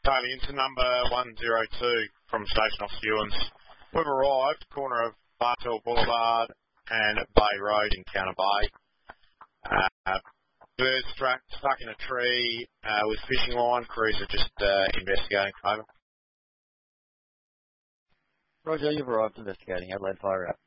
Daily into number 102 from Station Officer Ewans. We've arrived, corner of Bartel Boulevard and Bay Road in Counter Bay. Bird stuck in a tree with fishing line. Crews are just investigating. Over. Roger, you've arrived investigating. Adelaide, fire out.